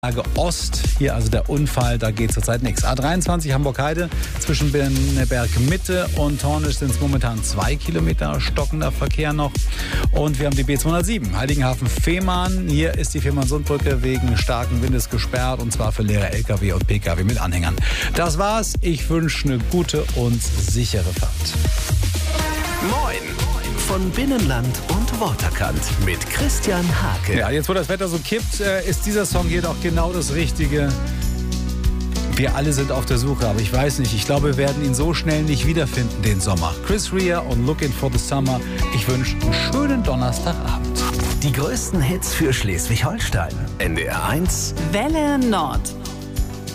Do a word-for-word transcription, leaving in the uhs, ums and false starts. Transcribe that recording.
Lage Ost, hier also der Unfall, da geht zurzeit nichts. A dreiundzwanzig Hamburg-Heide zwischen Berg Mitte und Hornisch sind es momentan zwei Kilometer stockender Verkehr noch. Und wir haben die B zweihundertsieben, Heiligenhafen-Fehmarn. Hier ist die Fehmarn-Sundbrücke wegen starken Windes gesperrt und zwar für leere L K W und P K W mit Anhängern. Das war's. Ich wünsche eine gute und sichere Fahrt. Moin! Von Binnenland und Waterkant mit Christian Hake. Ja, jetzt wo das Wetter so kippt, ist dieser Song hier doch genau das Richtige. Wir alle sind auf der Suche, aber ich weiß nicht, ich glaube, wir werden ihn so schnell nicht wiederfinden, den Sommer. Chris Rea und Looking for the Summer. Ich wünsche einen schönen Donnerstagabend. Die größten Hits für Schleswig-Holstein. N D R eins Welle Nord.